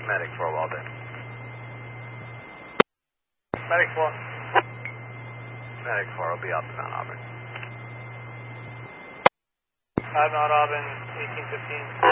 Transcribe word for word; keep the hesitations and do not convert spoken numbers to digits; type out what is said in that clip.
Medic four, Walden. Medic four. Medic four will be up in Mount Auburn. Five Mount Auburn, eighteen fifteen.